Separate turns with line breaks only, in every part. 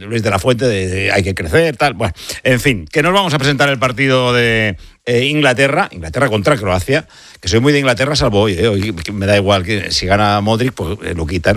Luis de la Fuente, hay que crecer, tal. Bueno, en fin, que nos vamos a presentar el partido de Inglaterra contra Croacia, que soy muy de Inglaterra, salvo hoy me da igual que si gana Modric, pues lo quita.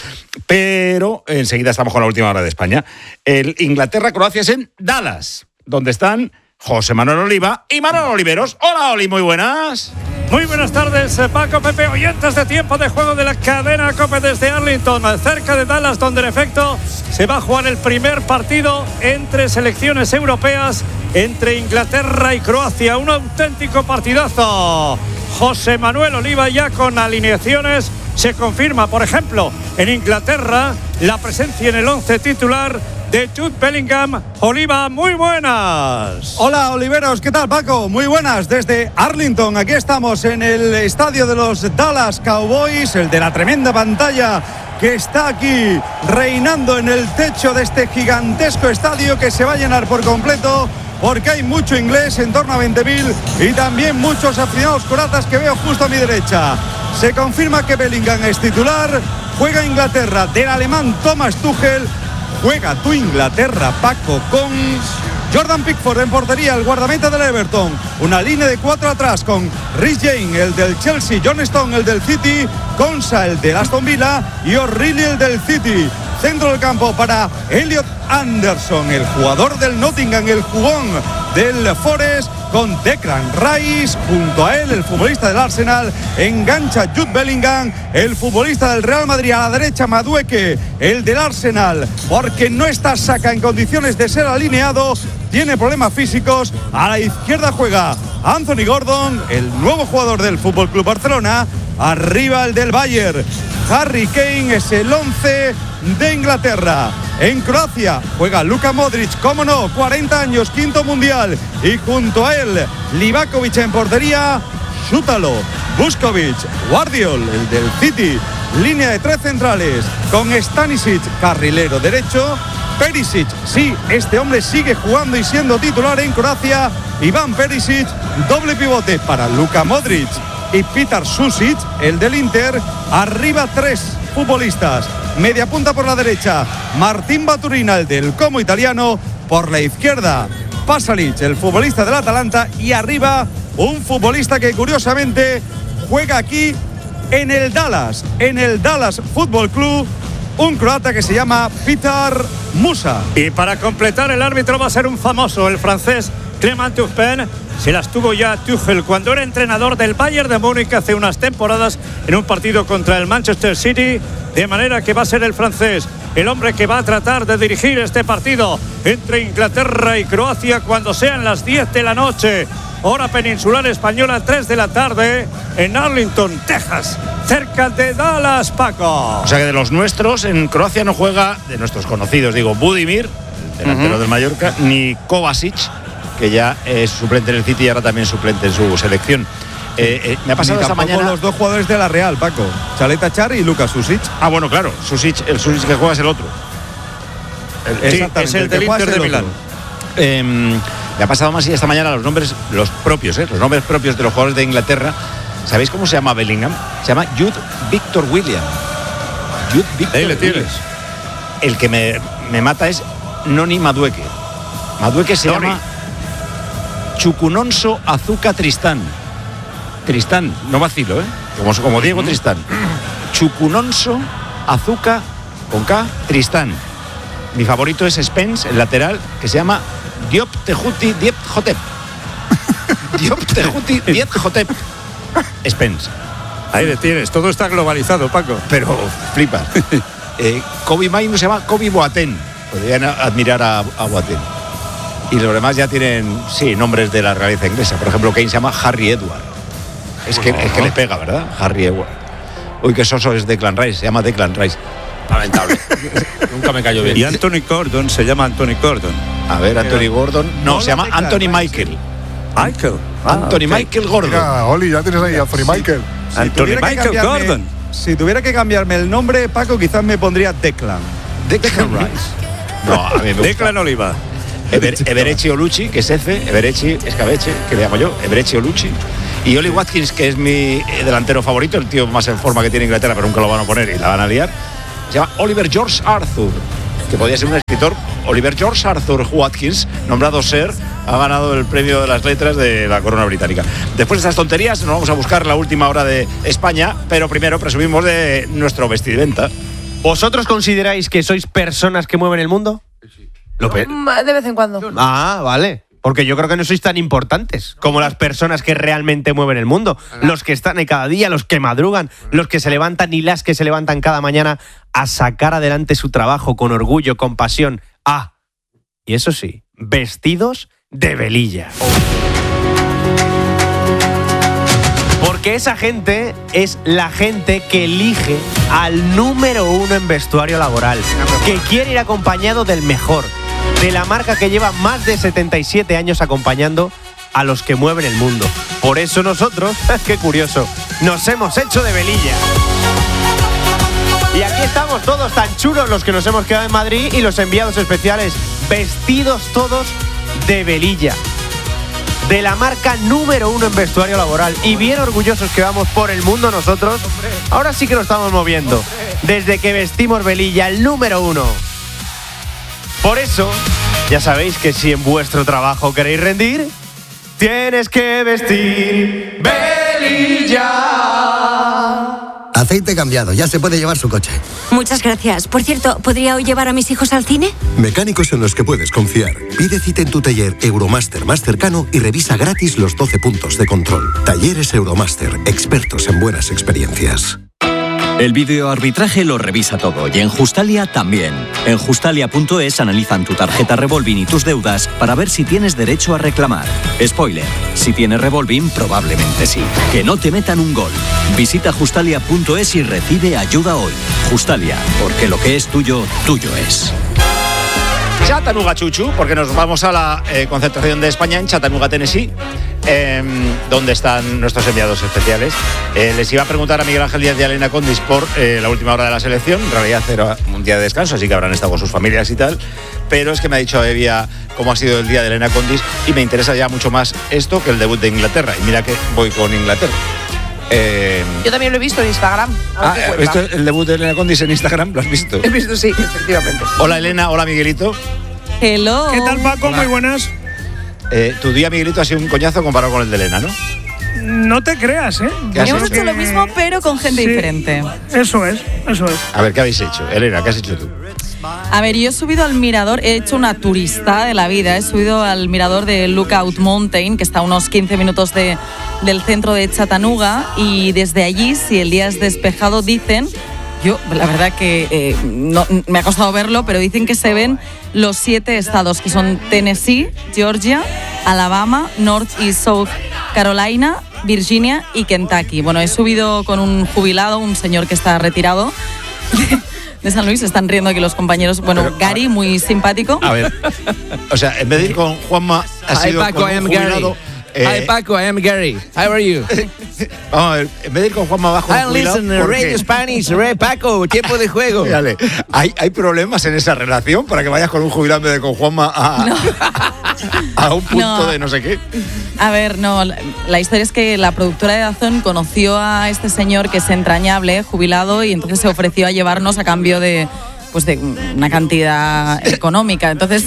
Pero enseguida estamos con la última hora de España. El Inglaterra-Croacia es en Dallas, donde están José Manuel Oliva y Manuel Oliveros. Hola, Oli, muy buenas.
Muy buenas tardes, Paco, Pepe, oyentes de Tiempo de Juego de la cadena COPE desde Arlington, cerca de Dallas, donde en efecto se va a jugar el primer partido entre selecciones europeas, entre Inglaterra y Croacia. Un auténtico partidazo. José Manuel Oliva ya con alineaciones. Se confirma, por ejemplo, en Inglaterra la presencia en el 11 titular de Jude Bellingham. Oliva, muy buenas.
Hola, Oliveros, ¿qué tal, Paco? Muy buenas, desde Arlington. Aquí estamos en el estadio de los Dallas Cowboys, el de la tremenda pantalla que está aquí reinando en el techo de este gigantesco estadio que se va a llenar por completo, porque hay mucho inglés, en torno a 20.000, y también muchos aficionados croatas que veo justo a mi derecha. Se confirma que Bellingham es titular, juega Inglaterra del alemán Thomas Tuchel. Juega tu Inglaterra, Paco, con Jordan Pickford en portería, el guardameta del Everton. Una línea de 4 atrás con Reece James, el del Chelsea, John Stone, el del City, Konsa, el del Aston Villa, y O'Reilly, el del City. Centro del campo para Elliot Anderson, el jugador del Nottingham, el jugón del Forest, con Declan Rice. Junto a él, el futbolista del Arsenal, engancha Jude Bellingham, el futbolista del Real Madrid. A la derecha, Madueke, el del Arsenal, porque no está Saka en condiciones de ser alineado, tiene problemas físicos. A la izquierda juega Anthony Gordon, el nuevo jugador del FC Barcelona. Arriba el del Bayern, Harry Kane, es el 11 de Inglaterra. En Croacia juega Luka Modric, cómo no, 40 años, quinto mundial, y junto a él Livakovic en portería, Šutalo, Vuskovic, Guardiol, el del City. Línea de 3 centrales con Stanisic, carrilero derecho. Perisic, sí, este hombre sigue jugando y siendo titular en Croacia. Iván Perisic, doble pivote para Luka Modric y Petar Susic, el del Inter. Arriba 3 futbolistas. Media punta por la derecha, Martín Baturina, el del Como italiano. Por la izquierda, Pasalic, el futbolista del Atalanta. Y arriba, un futbolista que curiosamente juega aquí en el Dallas Football Club. Un croata que se llama Petar Musa.
Y para completar, el árbitro va a ser un famoso, el francés Clément Turpin. Se las tuvo ya Tuchel cuando era entrenador del Bayern de Múnich hace unas temporadas en un partido contra el Manchester City. De manera que va a ser el francés el hombre que va a tratar de dirigir este partido entre Inglaterra y Croacia cuando sean las 10 de la noche. Hora peninsular española, 3 de la tarde, en Arlington, Texas, cerca de Dallas, Paco.
O sea que de los nuestros, en Croacia no juega, de nuestros conocidos, digo, Budimir, el delantero del Mallorca, ni Kovacic, que ya es suplente en el City y ahora también suplente en su selección. Me ha pasado esta mañana
los dos jugadores de la Real, Paco, Chaleta Char y Lucas Susic.
Ah, bueno, claro, el Susic que juega es el otro.
Sí, es el del Inter de Milán.
Me ha pasado más y esta mañana los nombres propios de los jugadores de Inglaterra. ¿Sabéis cómo se llama Bellingham? Se llama Jude Victor William. Jude Victor
Ahí le tienes.
Williams. El que me mata es Noni Madueke. Madueke se llama Chukunonso Azuka Tristán. Tristán, no vacilo, como Diego Tristán. Chukunonso Azuka con K Tristán. Mi favorito es Spence, el lateral, que se llama Diop Tehuti Diep Hotep. Diop Tehuti Diep Hotep. Spence.
Ahí le tienes, todo está globalizado, Paco.
Pero flipas. Kobe Mainu se llama Kobe Boateng. Podrían admirar a Boateng. Y los demás ya tienen, sí, nombres de la realeza inglesa. Por ejemplo, Kane se llama Harry Edward. Es que le pega, ¿verdad? Harry Edward. Uy, qué soso es Declan Rice. Se llama Declan Rice. Lamentable. Nunca me cayó bien.
Y Anthony Gordon se llama Anthony Gordon.
A ver, Anthony Gordon. No, se llama Anthony Michael.
Michael.
Anthony Michael Gordon.
Mira, Oli, ya tienes ahí a Anthony Michael.
Anthony Michael Gordon.
Si tuviera que cambiarme el nombre, Paco, quizás me pondría Declan.
Declan Rice. No, a mí me gusta.
Declan Oliva.
Everechi Olucci, que es F. Everechi Escabeche, que le llamo yo. Everechi Olucci. Y Oli Watkins, que es mi delantero favorito, el tío más en forma que tiene Inglaterra, pero nunca lo van a poner y la van a liar. Se llama Oliver George Arthur, que podría ser un escritor Oliver George Arthur Watkins, nombrado Sir, ha ganado el premio de las letras de la corona británica. Después de estas tonterías nos vamos a buscar la última hora de España, pero primero presumimos de nuestro vestimenta.
¿Vosotros consideráis que sois personas que mueven el mundo?
De vez en cuando.
Ah, vale. Porque yo creo que no sois tan importantes como las personas que realmente mueven el mundo. Los que están ahí cada día, los que madrugan, los que se levantan y las que se levantan cada mañana a sacar adelante su trabajo con orgullo, con pasión. Ah, y eso sí, vestidos de velilla. Porque esa gente es la gente que elige al número 1 en vestuario laboral, que quiere ir acompañado del mejor, de la marca que lleva más de 77 años acompañando a los que mueven el mundo. Por eso nosotros, qué curioso, nos hemos hecho de velilla. Y aquí estamos todos tan chulos los que nos hemos quedado en Madrid y los enviados especiales, vestidos todos de velilla. De la marca número 1 en vestuario laboral. Y bien orgullosos que vamos por el mundo nosotros. Ahora sí que lo estamos moviendo. Desde que vestimos velilla, el número 1. Por eso, ya sabéis que si en vuestro trabajo queréis rendir, tienes que vestir velilla.
Aceite cambiado, ya se puede llevar su coche.
Muchas gracias. Por cierto, ¿podría hoy llevar a mis hijos al cine?
Mecánicos en los que puedes confiar. Pide cita en tu taller Euromaster más cercano y revisa gratis los 12 puntos de control. Talleres Euromaster, expertos en buenas experiencias.
El videoarbitraje lo revisa todo y en Justalia también. En Justalia.es analizan tu tarjeta revolving y tus deudas para ver si tienes derecho a reclamar. Spoiler, si tienes revolving probablemente sí. Que no te metan un gol. Visita Justalia.es y recibe ayuda hoy. Justalia, porque lo que es tuyo, tuyo es.
Chattanooga, Chuchu, porque nos vamos a la concentración de España en Chattanooga, Tennessee, donde están nuestros enviados especiales. Les iba a preguntar a Miguel Ángel Díaz y a Elena Condis por la última hora de la selección. En realidad era un día de descanso, así que habrán estado con sus familias y tal. Pero es que me ha dicho Evia cómo ha sido el día de Elena Condis y me interesa ya mucho más esto que el debut de Inglaterra. Y mira que voy con Inglaterra.
Yo también lo he visto en Instagram.
¿Esto, el debut de Elena Condis en Instagram? ¿Lo has visto?
He visto, sí, efectivamente.
Hola Elena, hola Miguelito.
Hello.
¿Qué tal, Paco?
Hola.
Muy buenas.
Tu día, Miguelito, ha sido un coñazo comparado con el de Elena, ¿no?
No te creas, ¿eh?
Hemos hecho lo mismo, pero con gente diferente.
Eso es.
A ver, ¿qué habéis hecho? Elena, ¿qué has hecho tú?
A ver, yo he subido al mirador, he hecho una turista de la vida, he subido al mirador de Lookout Mountain, que está a unos 15 minutos del centro de Chattanooga, y desde allí, si el día es despejado, dicen, yo la verdad que no, me ha costado verlo, pero dicen que se ven los 7 estados, que son Tennessee, Georgia, Alabama, North y South Carolina, Virginia y Kentucky. Bueno, he subido con un jubilado, un señor que está retirado de San Luis. Están riendo aquí los compañeros. Bueno, pero, Gary, muy simpático.
A ver, o sea, en vez de ir con Juanma, ha sido
Paco,
con un jubilado.
Hi Paco, I am Gary. How are you?
Vamos a ver, en vez de ir con Juanma abajo.
I listen to Radio Spanish, Paco, tiempo de juego.
Dale, ¿hay problemas en esa relación para que vayas con un jubilado en vez de con Juanma a un punto de no sé qué?
A ver, no, la historia es que la productora de DAZN conoció a este señor que es entrañable, jubilado, y entonces se ofreció a llevarnos a cambio de una cantidad económica. Entonces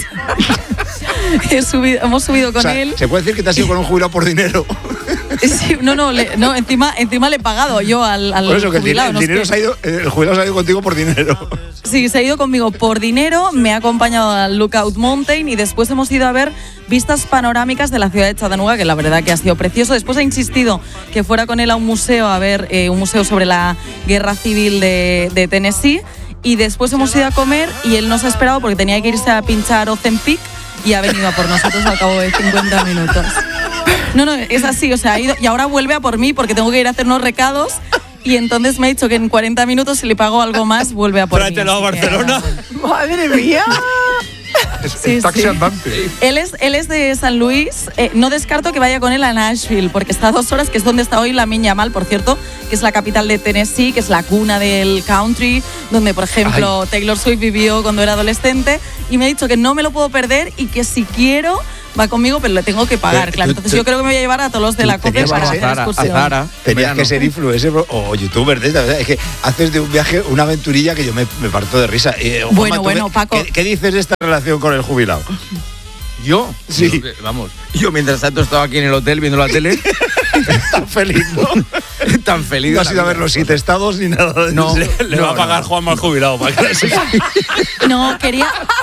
hemos subido con él.
¿Se puede decir que te has ido con un jubilado por dinero?
Sí, no, encima le he pagado yo al
por eso,
jubilado.
Que el jubilado se ha ido contigo por dinero.
Sí, se ha ido conmigo por dinero, me ha acompañado al Lookout Mountain y después hemos ido a ver vistas panorámicas de la ciudad de Chattanooga, que la verdad que ha sido precioso. Después ha insistido que fuera con él a un museo, a ver un museo sobre la guerra civil de Tennessee, y después hemos ido a comer y él nos ha esperado porque tenía que irse a pinchar Ozempic y ha venido a por nosotros al cabo de 50 minutos. No, es así, o sea, ha ido y ahora vuelve a por mí porque tengo que ir a hacer unos recados. Y entonces me ha dicho que en 40 minutos, si le pago algo más, vuelve a por mí.
Tráetelo a Barcelona.
¡Madre mía!
Es taxi andante.
Él es de San Luis. No descarto que vaya con él a Nashville, porque está a 2 horas, que es donde está hoy Lamine Yamal, por cierto, que es la capital de Tennessee, que es la cuna del country, donde, por ejemplo, Taylor Swift vivió cuando era adolescente. Y me ha dicho que no me lo puedo perder y que si quiero va conmigo, pero le tengo que pagar, claro. Entonces yo creo que me voy a llevar a todos los de la COPE para hacer excursión.
Tenías que ser influencer o youtuber de esta, ¿verdad? Es que haces de un viaje una aventurilla que yo me parto de risa.
Bueno, Paco.
¿Qué dices de esta relación con el jubilado?
¿Yo?
Sí.
Yo mientras tanto estaba aquí en el hotel viendo la tele.
Tan feliz, ¿no?
Tan feliz.
No has ido a ver los 7 estados ni nada de
no,
eso.
Le va a pagar Juanma al jubilado.
No, quería...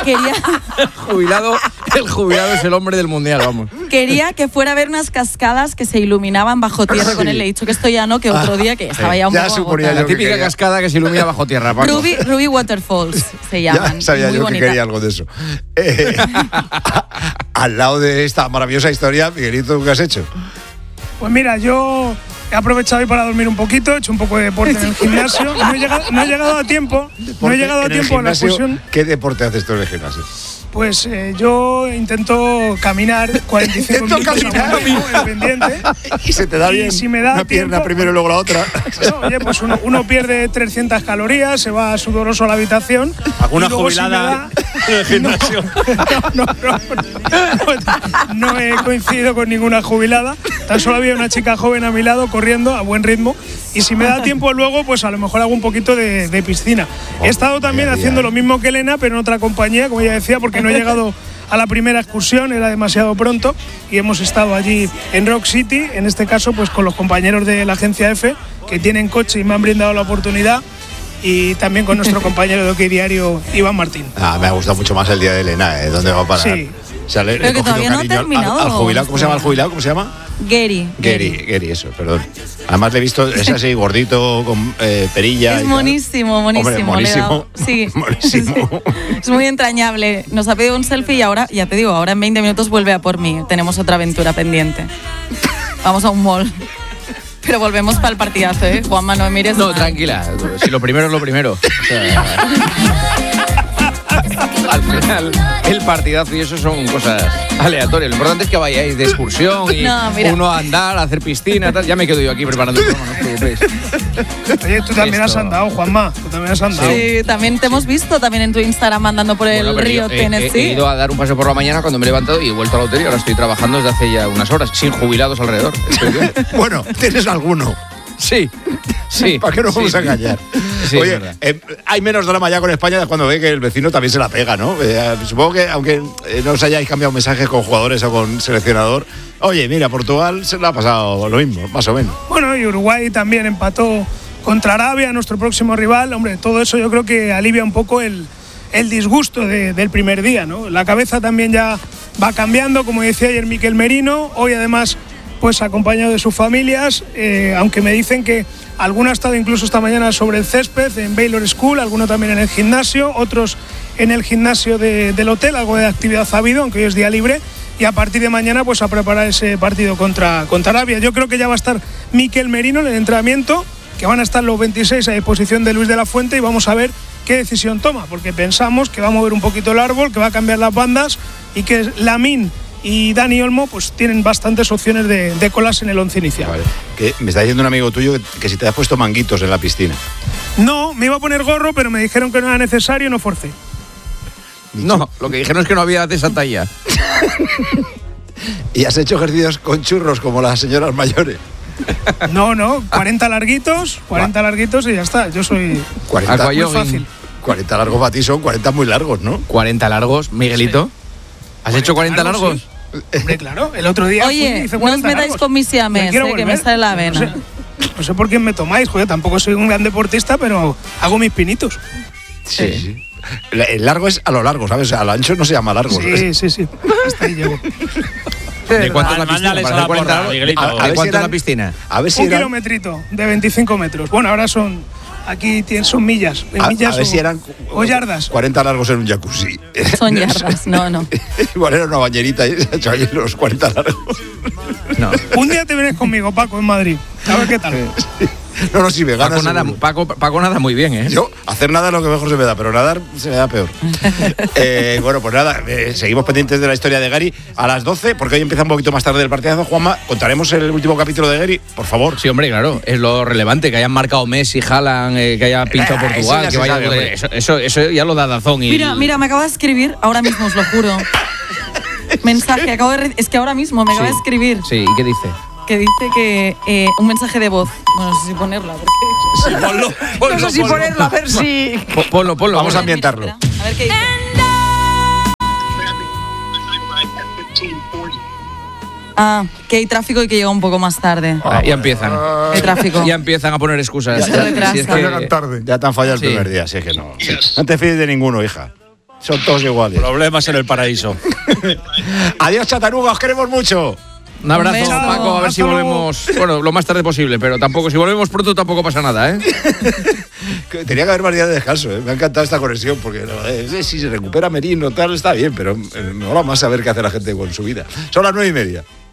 El jubilado es el hombre del mundial, vamos.
Quería que fuera a ver unas cascadas que se iluminaban bajo tierra. Sí. Con él le he dicho que esto ya no, que otro día que estaba ya un poco agotada.
La típica cascada que se ilumina bajo tierra, Paco.
Ruby Waterfalls se llaman.
Ya sabía
muy
yo
bonita.
que quería algo de eso. Al lado de esta maravillosa historia, Miguelito, ¿qué has hecho?
Pues mira, yo he aprovechado hoy para dormir un poquito, he hecho un poco de deporte en el gimnasio. No he llegado a tiempo. No he llegado a tiempo a la excursión.
¿Qué deporte haces tú en el gimnasio?
Pues yo intento caminar 45 minutos en pendiente.
Y se te da bien
si me da
una pierna primero y luego la otra.
No, oye, pues uno pierde 300 calorías, se va sudoroso a la habitación.
¿Alguna jubilada en el gimnasio?
No he coincidido con ninguna jubilada. Tan solo había una chica joven a mi lado corriendo a buen ritmo. Y si me da tiempo luego, pues a lo mejor hago un poquito de piscina. He estado también haciendo lo mismo que Elena, pero en otra compañía, como ella decía, porque no he llegado a la primera excursión, era demasiado pronto, y hemos estado allí en Rock City, en este caso pues con los compañeros de la agencia EFE, que tienen coche y me han brindado la oportunidad, y también con nuestro compañero de OK Diario, Iván Martín.
Me ha gustado mucho más el día de Elena, ¿dónde va a parar?
Sí.
O sea,
pero que todavía no ha terminado.
Al jubilado, ¿cómo se llama el jubilado? ¿Cómo se llama?
Gary,
eso, perdón. Además le he visto, es así, gordito, con perilla.
Es monísimo.
Hombre, monísimo.
Sí.
Monísimo.
Es muy entrañable. Nos ha pedido un selfie y ahora, ya te digo, ahora en 20 minutos vuelve a por mí. Tenemos otra aventura pendiente. Vamos a un mall. Pero volvemos para el partidazo, ¿eh? Juanma, no me mires.
No, tranquila. Si lo primero es lo primero. O sea, al final, el partidazo y eso son cosas aleatorias. Lo importante es que vayáis de excursión y uno a andar, a hacer piscina, tal. Ya me quedo yo aquí preparando el programa, no os preocupéis.
Oye, tú también has andado, Juanma. Tú también has andado.
Sí, también te hemos visto también en tu Instagram andando por el río Tennessee.
He ido a dar un paseo por la mañana cuando me he levantado y he vuelto al hotel y ahora estoy trabajando desde hace ya unas horas, sin jubilados alrededor.
Bueno, ¿tienes alguno?
Sí.
¿Para qué nos vamos a engañar?
Sí,
oye, hay menos drama ya con España cuando ve que el vecino también se la pega, ¿no? Supongo que, aunque no os hayáis cambiado mensajes con jugadores o con seleccionador, oye, mira, Portugal se le ha pasado lo mismo, más o menos.
Bueno, y Uruguay también empató contra Arabia, nuestro próximo rival. Hombre, todo eso yo creo que alivia un poco el disgusto del primer día, ¿no? La cabeza también ya va cambiando, como decía ayer Mikel Merino, hoy además pues acompañado de sus familias, aunque me dicen que alguno ha estado incluso esta mañana sobre el césped en Baylor School, alguno también en el gimnasio, otros en el gimnasio del hotel, algo de actividad ha habido, aunque hoy es día libre, y a partir de mañana pues a preparar ese partido contra Arabia. Yo creo que ya va a estar Mikel Merino en el entrenamiento, que van a estar los 26 a disposición de Luis de la Fuente, y vamos a ver qué decisión toma, porque pensamos que va a mover un poquito el árbol, que va a cambiar las bandas y que Lamine y Dani Olmo pues tienen bastantes opciones de colarse en el 11 inicial.
Vale. Que me está diciendo un amigo tuyo que si te has puesto manguitos en la piscina.
No, me iba a poner gorro, pero me dijeron que no era necesario y no forcé.
No, lo que dijeron es que no había de esa talla.
¿Y has hecho ejercicios con churros como las señoras mayores?
No, 40 larguitos y ya está. Yo soy
40
muy fácil.
40 largos para ti son 40 muy largos, ¿no?
40 largos, Miguelito. Sí. ¿Has hecho 40 largos?
Sí. Hombre, claro, el otro día.
Oye, no os metáis con mis siames, que me sale la vena.
No sé por quién me tomáis, joder, tampoco soy un gran deportista, pero hago mis pinitos.
Sí. El largo es a lo largo, ¿sabes? A lo ancho no se llama largo.
Sí. Hasta ahí llego.
¿De cuánto es la piscina? ¿Para ¿De cuánto es la piscina?
A ver si
un kilometrito de 25 metros. Bueno, ahora son... Aquí son millas. Millas
a ver si eran
o yardas.
40 largos en un jacuzzi.
Son yardas, no.
Igual era una bañerita y se ha hecho ahí los 40 largos.
No. Un día te vienes conmigo, Paco, en Madrid. A ver qué tal.
Sí. No, si me ganas.
Paco nada muy bien, ¿eh?
Yo, hacer nada es lo que mejor se me da, pero nadar se me da peor. Bueno, pues nada, seguimos pendientes de la historia de Gary a las 12, porque hoy empieza un poquito más tarde el partidazo. Juanma, ¿contaremos el último capítulo de Gary? Por favor.
Sí, hombre, claro, es lo relevante, que hayan marcado Messi, Haaland, que haya pinchado Portugal, que vaya. Eso ya lo da DAZN.
Mira, me acaba de escribir, ahora mismo os lo juro. Mensaje, es que ahora mismo me acaba de escribir.
Sí, ¿y qué dice?
Que dice que un mensaje de voz. Bueno, no sé si ponerla. Porque...
no sé si ponerla, a ver si...
Ponlo.
Vamos a ambientarlo.
A ver qué dice. Que hay tráfico y que llega un poco más tarde.
Ya empiezan.
Hay tráfico.
Ya empiezan a poner excusas.
Ya te han fallado el primer día, así es que no. No te fíes de ninguno, hija. Son todos iguales.
Problemas en el paraíso.
Adiós, Chatanuga, os queremos mucho.
Un abrazo, Paco, a ver si volvemos, bueno, lo más tarde posible, pero tampoco, si volvemos pronto tampoco pasa nada, ¿eh?
Tenía que haber más días de descanso, ¿eh? Me ha encantado esta conexión, porque si se recupera Merino, tal, está bien, pero me mola más saber qué hace la gente con su vida. Son las 9:30.